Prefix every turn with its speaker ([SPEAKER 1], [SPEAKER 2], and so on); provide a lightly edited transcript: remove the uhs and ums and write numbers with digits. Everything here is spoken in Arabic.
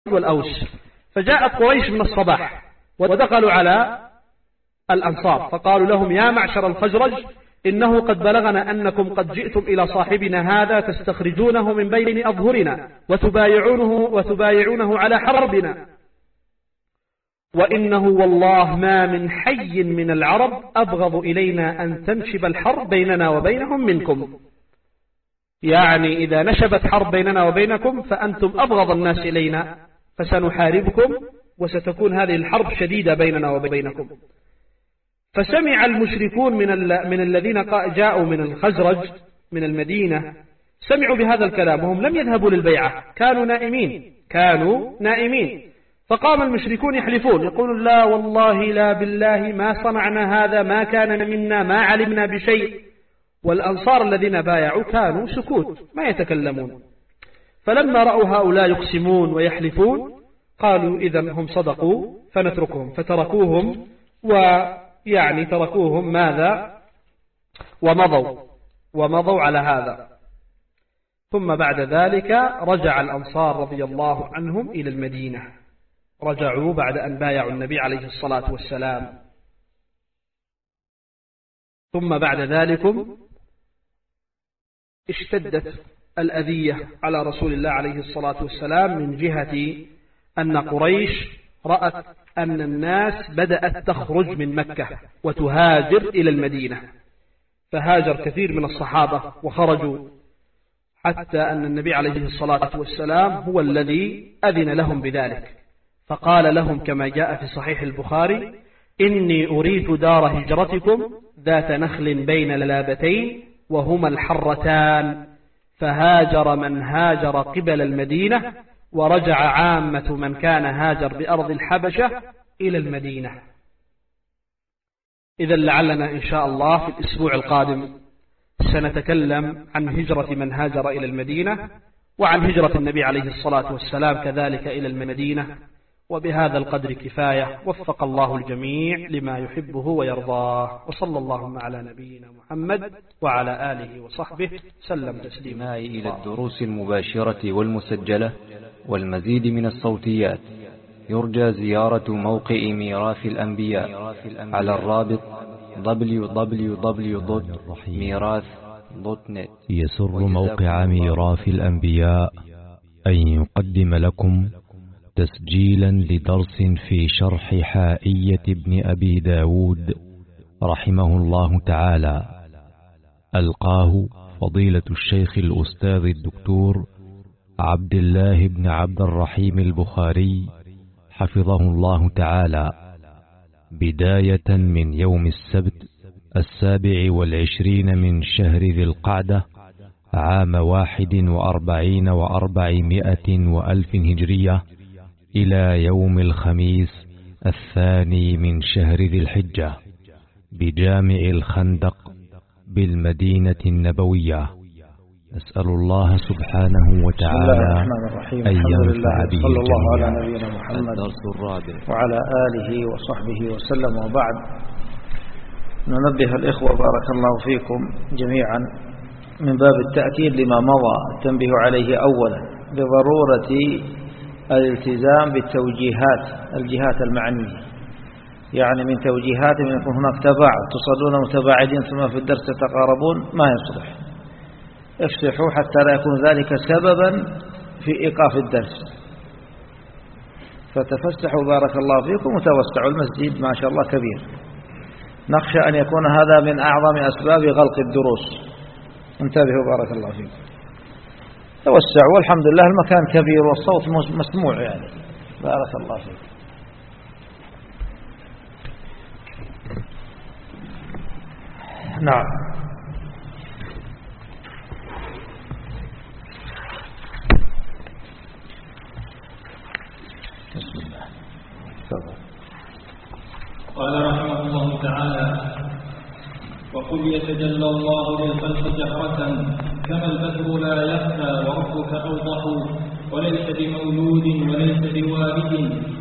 [SPEAKER 1] والأوس. فجاءت قريش من الصباح ودخلوا على الأنصار فقالوا لهم: يا معشر الخزرج، إنه قد بلغنا أنكم قد جئتم إلى صاحبنا هذا تستخرجونه من بين أظهرنا وتبايعونه على حربنا، وإنه والله ما من حي من العرب أبغض إلينا أن تنشب الحرب بيننا وبينهم منكم. يعني إذا نشبت حرب بيننا وبينكم فأنتم أبغض الناس إلينا، فسنحاربكم وستكون هذه الحرب شديدة بيننا وبينكم. فسمع المشركون من الذين جاءوا من الخزرج من المدينة، سمعوا بهذا الكلام وهم لم يذهبوا للبيعة، كانوا نائمين. فقام المشركون يحلفون يقولون: لا والله لا بالله ما صنعنا هذا، ما كان منا، ما علمنا بشيء. والأنصار الذين بايعوا كانوا سكوت ما يتكلمون. فلما رأوا هؤلاء يقسمون ويحلفون قالوا: إذن هم صدقوا فنتركهم. فتركوهم، ويعني تركوهم ماذا؟ ومضوا على هذا. ثم بعد ذلك رجع الأنصار رضي الله عنهم إلى المدينة، رجعوا بعد أن بايعوا النبي عليه الصلاة والسلام. ثم بعد ذلك اشتدت الأذية على رسول الله عليه الصلاة والسلام من جهة أن قريش رأت أن الناس بدأت تخرج من مكة وتهاجر إلى المدينة، فهاجر كثير من الصحابة وخرجوا، حتى أن النبي عليه الصلاة والسلام هو الذي أذن لهم بذلك، فقال لهم كما جاء في صحيح البخاري: إني أريد دار هجرتكم ذات نخل بين لابتين وهما الحرتان. فهاجر من هاجر قبل المدينة، ورجع عامة من كان هاجر بأرض الحبشة إلى المدينة. إذا لعلنا إن شاء الله في الأسبوع القادم سنتكلم عن هجرة من هاجر إلى المدينة، وعن هجرة النبي عليه الصلاة والسلام كذلك إلى المدينة. وبهذا القدر كفاية، وفق الله الجميع لما يحبه ويرضاه، وصلى اللهم على نبينا محمد وعلى آله وصحبه سلم تسليما.
[SPEAKER 2] إلى الدروس المباشرة والمسجلة والمزيد من الصوتيات يرجى زيارة موقع ميراث الأنبياء على الرابط www.mirath.net.
[SPEAKER 3] يسر موقع ميراث الأنبياء أن يقدم لكم تسجيلا لدرس في شرح حائية ابن أبي داود رحمه الله تعالى، ألقاه فضيلة الشيخ الأستاذ الدكتور عبد الله بن عبد الرحيم البخاري حفظه الله تعالى، بداية من يوم السبت 27 من شهر ذي القعدة عام 41 و400 وألف هجرية، إلى يوم الخميس 2 من شهر ذي الحجة بجامع الخندق بالمدينة النبوية. نسأل الله سبحانه وتعالى أن ينفع به
[SPEAKER 4] صلى الله على
[SPEAKER 3] جميعا.
[SPEAKER 4] نبينا محمد
[SPEAKER 2] الدرس الرابع
[SPEAKER 4] وعلى آله وصحبه وسلم. وبعد، ننبه الإخوة بارك الله فيكم جميعا من باب التأكيد لما مضى التنبيه عليه أولا بضرورة الالتزام بالتوجيهات الجهات المعنية، يعني من توجيهات من يكون هناك تباعد، تصلون متباعدين ثم في الدرس تتقاربون، ما يصلح. افسحوا حتى لا يكون ذلك سببا في إيقاف الدرس، فتفسحوا بارك الله فيكم وتوسعوا. المسجد ما شاء الله كبير، نخشى أن يكون هذا من أعظم أسباب غلق الدروس. انتبهوا بارك الله فيكم، توسعوا، والحمد لله المكان كبير والصوت مسموع، يعني بارك الله فيكم. نعم. بسم الله.
[SPEAKER 5] قال رحمه الله تعالى: وقل يتجلى الله للخلق جهرة كما البدر لا يخفى وربك أوضح وليس بمولود وليس بوالد